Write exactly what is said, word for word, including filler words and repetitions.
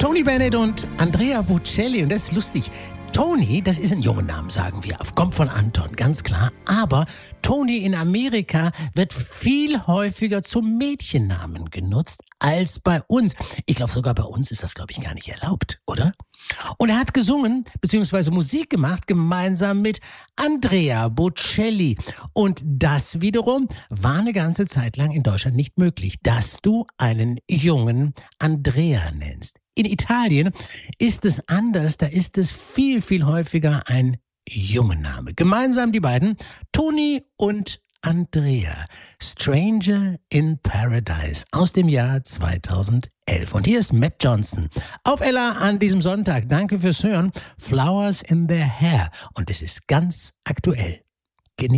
Tony Bennett und Andrea Bocelli. Und das ist lustig. Tony, das ist ein Jungennamen, sagen wir. Kommt von Anton, ganz klar. Aber Tony in Amerika wird viel häufiger zum Mädchennamen genutzt als bei uns. Ich glaube, sogar bei uns ist das, glaube ich, gar nicht erlaubt, oder? Und er hat gesungen, beziehungsweise Musik gemacht, gemeinsam mit Andrea Bocelli. Und das wiederum war eine ganze Zeit lang in Deutschland nicht möglich, dass du einen Jungen Andrea nennst. In Italien ist es anders, da ist es viel, viel häufiger ein Jungenname. Gemeinsam die beiden, Tony und Andrea, Stranger in Paradise aus dem Jahr zweitausendelf. Und hier ist Matt Johnson auf Ella an diesem Sonntag. Danke fürs Hören. Flowers in their hair. Und es ist ganz aktuell.